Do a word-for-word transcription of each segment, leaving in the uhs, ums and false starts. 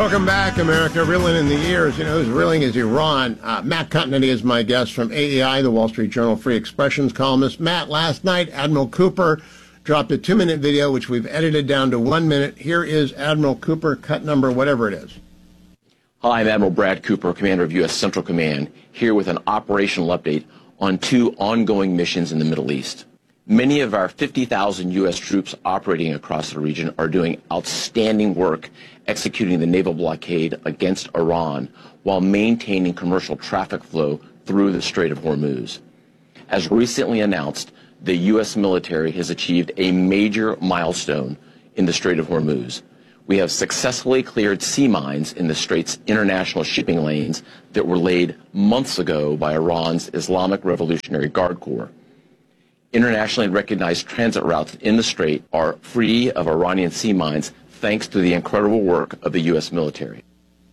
Welcome back, America. Reeling in the ears. You know who's reeling is Iran. Uh, Matt Continetti is my guest from A E I, the Wall Street Journal Free Expressions columnist. Matt, last night, Admiral Cooper dropped a two-minute video, which we've edited down to one minute. Here is Admiral Cooper, cut number, whatever it is. Hi, I'm Admiral Brad Cooper, Commander of U S Central Command, here with an operational update on two ongoing missions in the Middle East. Many of our fifty thousand U S troops operating across the region are doing outstanding work executing the naval blockade against Iran while maintaining commercial traffic flow through the Strait of Hormuz. As recently announced, the U S military has achieved a major milestone in the Strait of Hormuz. We have successfully cleared sea mines in the Strait's international shipping lanes that were laid months ago by Iran's Islamic Revolutionary Guard Corps. Internationally recognized transit routes in the Strait are free of Iranian sea mines thanks to the incredible work of the U S military.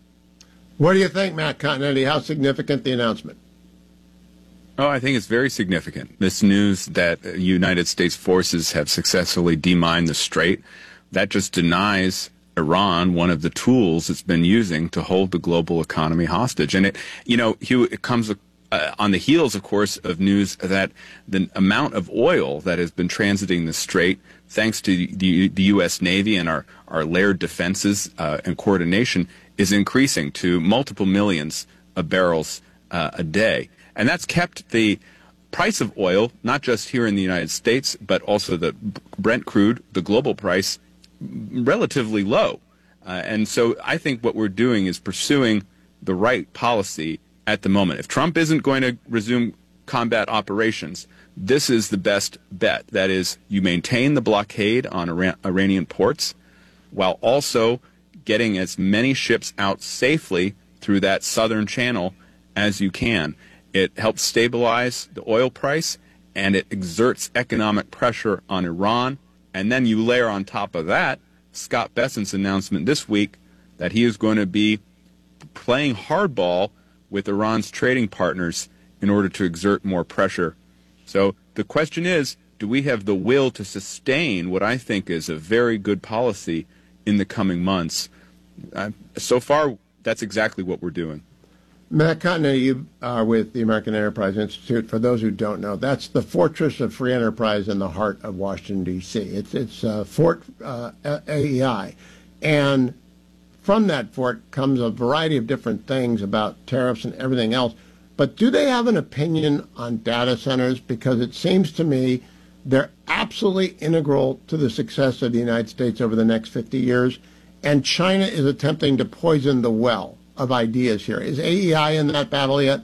What do you think, Matt Continetti? How significant the announcement? Oh, I think it's very significant. This news that United States forces have successfully demined the Strait, that just denies Iran one of the tools it's been using to hold the global economy hostage. And it, you know, Hugh, it comes uh, on the heels, of course, of news that the amount of oil that has been transiting the Strait, thanks to the, the U S Navy and our, our layered defenses uh, and coordination, is increasing to multiple millions of barrels uh, a day. And that's kept the price of oil, not just here in the United States, but also the Brent crude, the global price, relatively low. Uh, and so I think what we're doing is pursuing the right policy at the moment. If Trump isn't going to resume combat operations, this is the best bet. That is, you maintain the blockade on Iran- Iranian ports while also getting as many ships out safely through that southern channel as you can. It helps stabilize the oil price, and it exerts economic pressure on Iran. And then you layer on top of that Scott Bessent's announcement this week that he is going to be playing hardball with Iran's trading partners in order to exert more pressure. So the question is, do we have the will to sustain what I think is a very good policy in the coming months? Uh, so far, that's exactly what we're doing. Matt Continetti, you are with the American Enterprise Institute. For those who don't know, that's the fortress of free enterprise in the heart of Washington, D C It's it's uh, Fort uh, A E I. And from that fort comes a variety of different things about tariffs and everything else. But do they have an opinion on data centers? Because it seems to me they're absolutely integral to the success of the United States over the next fifty years. And China is attempting to poison the well of ideas here. Is A E I in that battle yet?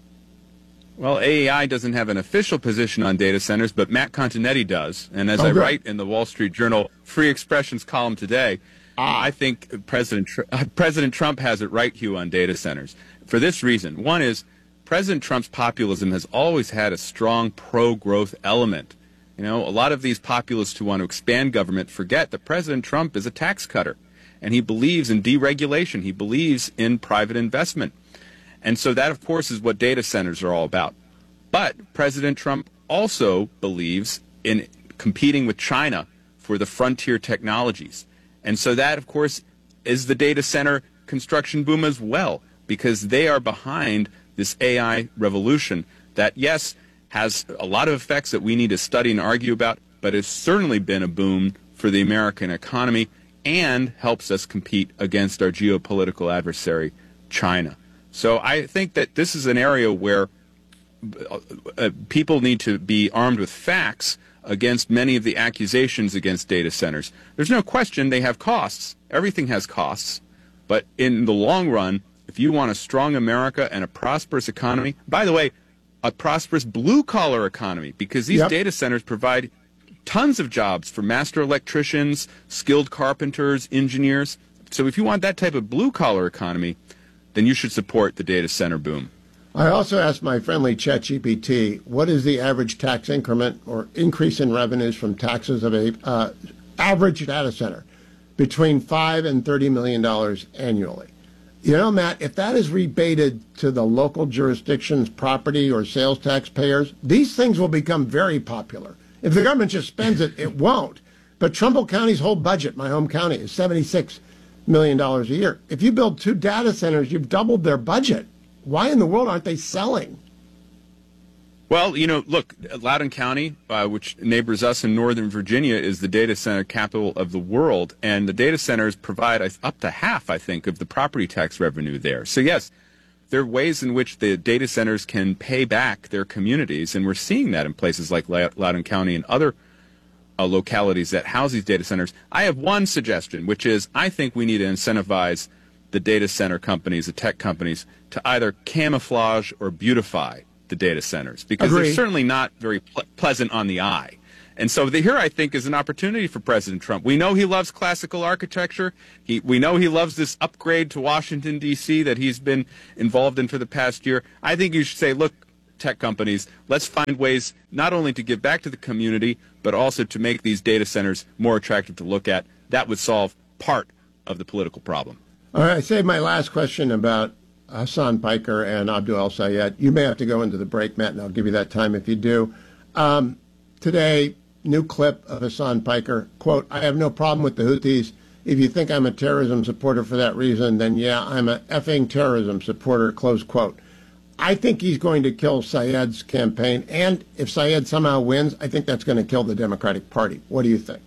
Well, A E I doesn't have an official position on data centers, but Matt Continetti does. And as oh, I good. write in the Wall Street Journal Free Expressions column today, ah. I think President Tr- uh, President Trump has it right, Hugh, on data centers. For this reason. One is President Trump's populism has always had a strong pro-growth element. You know, a lot of these populists who want to expand government forget that President Trump is a tax cutter. And he believes in deregulation. He believes in private investment. And so that, of course, is what data centers are all about. But President Trump also believes in competing with China for the frontier technologies. And so that, of course, is the data center construction boom as well, because they are behind this A I revolution that, yes, has a lot of effects that we need to study and argue about, but has certainly been a boom for the American economy and helps us compete against our geopolitical adversary, China. So I think that this is an area where uh, people need to be armed with facts against many of the accusations against data centers. There's no question they have costs. Everything has costs. But in the long run, if you want a strong America and a prosperous economy, by the way, a prosperous blue-collar economy, because these yep. data centers provide tons of jobs for master electricians, skilled carpenters, engineers. So if you want that type of blue-collar economy, then you should support the data center boom. I also asked my friendly ChatGPT, what is the average tax increment or increase in revenues from taxes of a uh, average data center between five and thirty million dollars annually? You know, Matt, if that is rebated to the local jurisdiction's property or sales tax payers, these things will become very popular. If the government just spends it, it won't. But Trumbull County's whole budget, my home county, is seventy-six million dollars a year. If you build two data centers, you've doubled their budget. Why in the world aren't they selling? Well, you know, look, Loudoun County, uh, which neighbors us in Northern Virginia, is the data center capital of the world, and the data centers provide up to half, I think, of the property tax revenue there. So, yes, there are ways in which the data centers can pay back their communities, and we're seeing that in places like Loudoun County and other uh, localities that house these data centers. I have one suggestion, which is I think we need to incentivize the data center companies, the tech companies, to either camouflage or beautify the data centers, because Agreed. They're certainly not very ple- pleasant on the eye. And so the, here, I think, is an opportunity for President Trump. We know he loves classical architecture. He, we know he loves this upgrade to Washington, D C that he's been involved in for the past year. I think you should say, look, tech companies, let's find ways not only to give back to the community, but also to make these data centers more attractive to look at. That would solve part of the political problem. All right, I saved my last question about Hassan Piker and Abdul El-Sayed. You may have to go into the break, Matt, and I'll give you that time if you do. Um, today, new clip of Hassan Piker, quote, "I have no problem with the Houthis. If you think I'm a terrorism supporter for that reason, then yeah, I'm a effing terrorism supporter," close quote. I think he's going to kill Sayed's campaign, and if Sayed somehow wins, I think that's going to kill the Democratic Party. What do you think?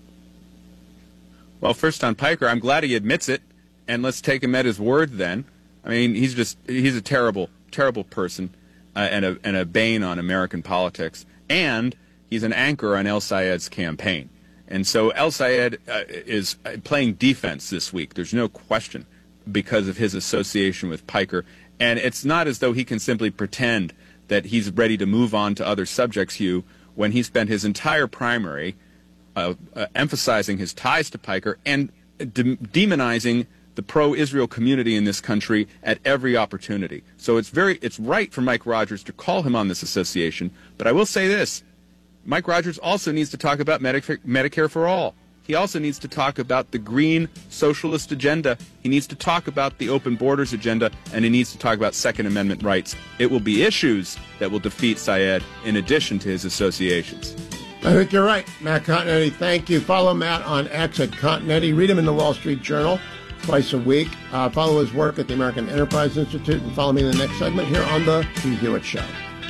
Well, first on Piker, I'm glad he admits it, and let's take him at his word then. I mean, he's just, he's a terrible, terrible person uh, and, a, and a bane on American politics. And he's an anchor on El-Sayed's campaign. And so El-Sayed uh, is playing defense this week. There's no question, because of his association with Piker. And it's not as though he can simply pretend that he's ready to move on to other subjects, Hugh, when he spent his entire primary uh, uh, emphasizing his ties to Piker and de- demonizing the pro-Israel community in this country at every opportunity. So it's very, it's right for Mike Rogers to call him on this association. But I will say this, Mike Rogers also needs to talk about Medicare, Medicare for all. He also needs to talk about the green socialist agenda. He needs to talk about the open borders agenda, and he needs to talk about Second Amendment rights. It will be issues that will defeat Sayed in addition to his associations. I think you're right. Matt Continetti, thank you. Follow Matt on X at Continetti. Read him in the Wall Street Journal twice a week. Uh, follow his work at the American Enterprise Institute, and follow me in the next segment here on The Hugh Hewitt Show.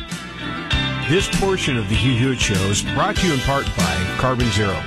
This portion of The Hugh Hewitt Show is brought to you in part by Carbon Zero.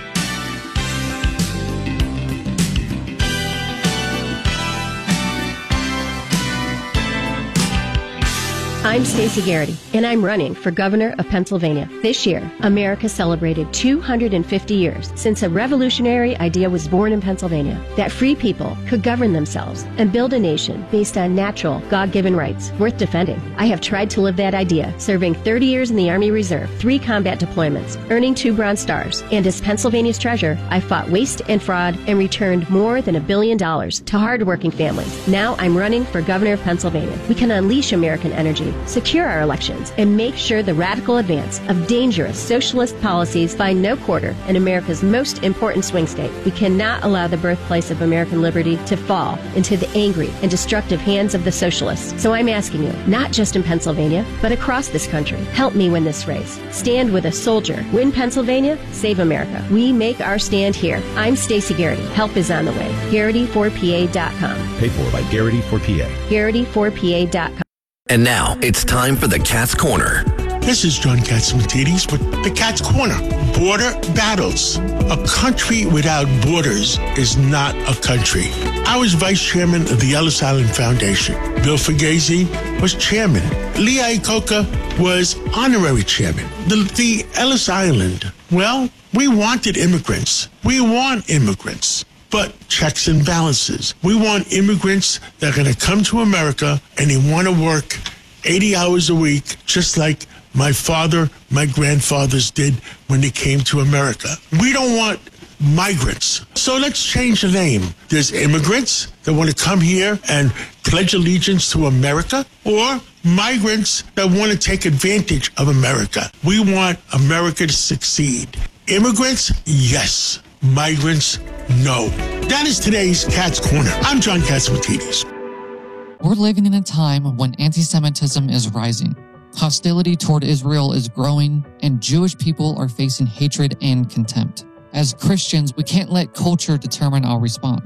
I'm Stacey Garrity, and I'm running for governor of Pennsylvania. This year, America celebrated two hundred fifty years since a revolutionary idea was born in Pennsylvania, that free people could govern themselves and build a nation based on natural, God-given rights worth defending. I have tried to live that idea, serving thirty years in the Army Reserve, three combat deployments, earning two Bronze Stars, and as Pennsylvania's treasurer, I fought waste and fraud and returned more than a billion dollars to hardworking families. Now I'm running for governor of Pennsylvania. We can unleash American energy, secure our elections, and make sure the radical advance of dangerous socialist policies find no quarter in America's most important swing state. We cannot allow the birthplace of American liberty to fall into the angry and destructive hands of the socialists. So I'm asking you, not just in Pennsylvania, but across this country, help me win this race. Stand with a soldier. Win Pennsylvania, save America. We make our stand here. I'm Stacey Garrity. Help is on the way. Garrity four P A dot com. Paid for by Garrity for P A. Garrity four P A dot com. And now it's time for the Cat's Corner. This is John Catsimatidis with the Cat's Corner. Border battles. A country without borders is not a country. I was vice chairman of the Ellis Island Foundation. Bill Fugazi was chairman. Lee Iacocca was honorary chairman. The, the Ellis Island, well, we wanted immigrants. We want immigrants. But checks and balances. We want immigrants that are going to come to America and they want to work eighty hours a week, just like my father, my grandfathers did when they came to America. We don't want migrants. So let's change the name. There's immigrants that want to come here and pledge allegiance to America, or migrants that want to take advantage of America. We want America to succeed. Immigrants, yes. Migrants, no. That is today's Cat's Corner. I'm John Catsimatidis. We're living in a time when anti-Semitism is rising. Hostility toward Israel is growing, and Jewish people are facing hatred and contempt. As Christians, we can't let culture determine our response.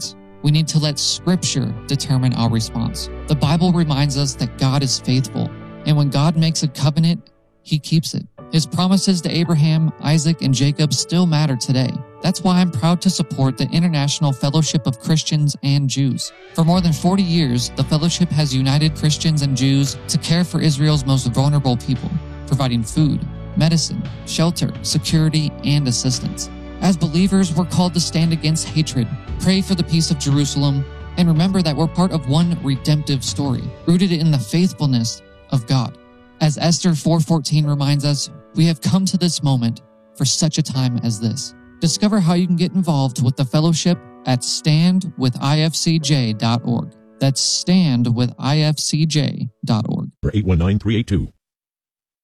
We need to let Scripture determine our response. The Bible reminds us that God is faithful, and when God makes a covenant, He keeps it. His promises to Abraham, Isaac, and Jacob still matter today. That's why I'm proud to support the International Fellowship of Christians and Jews. For more than forty years, the fellowship has united Christians and Jews to care for Israel's most vulnerable people, providing food, medicine, shelter, security, and assistance. As believers, we're called to stand against hatred, pray for the peace of Jerusalem, and remember that we're part of one redemptive story, rooted in the faithfulness of God. As Esther four fourteen reminds us, we have come to this moment for such a time as this. Discover how you can get involved with the fellowship at stand with I F C J dot org. That's stand with I F C J dot org. For eight one nine three eight two.